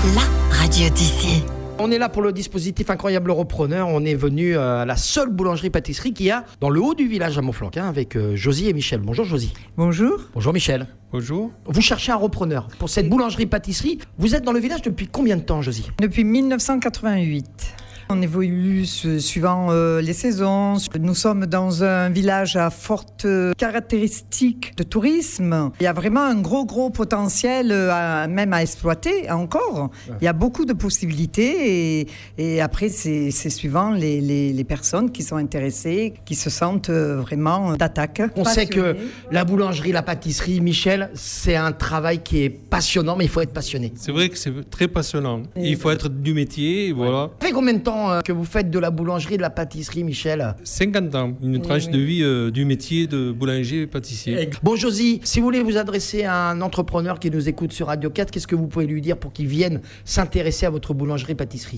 la radio d'ici. On est là pour le dispositif Incroyable Repreneur. On est venu à la seule boulangerie-pâtisserie qu'il y a dans le haut du village à Montflanquin avec Josie et Michel. Bonjour Josie. Bonjour. Bonjour Michel. Bonjour. Vous cherchez un repreneur pour cette boulangerie-pâtisserie. Vous êtes dans le village depuis combien de temps, Josie ? Depuis 1988. On évolue suivant les saisons. Nous sommes dans un village à forte caractéristique de tourisme. Il y a vraiment un gros potentiel même à exploiter encore. Ouais. Il y a beaucoup de possibilités et après c'est suivant les personnes qui sont intéressées, qui se sentent vraiment d'attaque. On sait que la boulangerie, la pâtisserie, Michel, c'est un travail qui est passionnant, mais il faut être passionné. C'est vrai que c'est très passionnant. Il faut être du métier, voilà. Ça fait combien de temps que vous faites de la boulangerie, de la pâtisserie, Michel ? 50 ans, une tranche de vie du métier de boulanger et pâtissier. Bon Josie, si vous voulez vous adresser à un entrepreneur qui nous écoute sur Radio 4, qu'est-ce que vous pouvez lui dire pour qu'il vienne s'intéresser à votre boulangerie-pâtisserie ?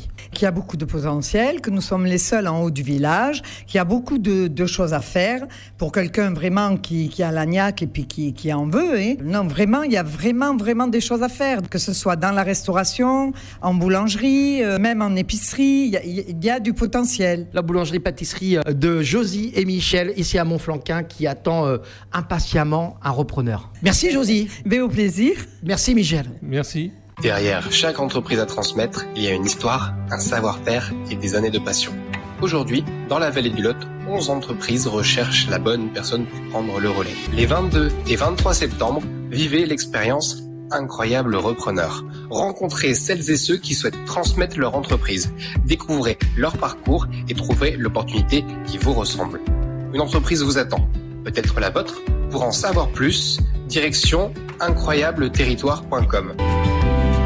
Qu'il y a beaucoup de potentiel, que nous sommes les seuls en haut du village, qu'il y a beaucoup de choses à faire pour quelqu'un vraiment qui a la niaque et puis qui en veut. Hein. Non, vraiment, il y a vraiment des choses à faire, que ce soit dans la restauration, en boulangerie, même en épicerie. Il y a du potentiel. La boulangerie-pâtisserie de Josie et Michel, ici à Montflanquin, qui attend impatiemment un repreneur. Merci Josie. Mais au plaisir. Merci Michel. Merci. Derrière chaque entreprise à transmettre, il y a une histoire, un savoir-faire et des années de passion. Aujourd'hui, dans la vallée du Lot, 11 entreprises recherchent la bonne personne pour prendre le relais. Les 22 et 23 septembre, vivez l'expérience Incroyable Repreneur. Rencontrez celles et ceux qui souhaitent transmettre leur entreprise. Découvrez leur parcours et trouvez l'opportunité qui vous ressemble. Une entreprise vous attend, peut-être la vôtre. Pour en savoir plus, direction incroyableterritoire.com.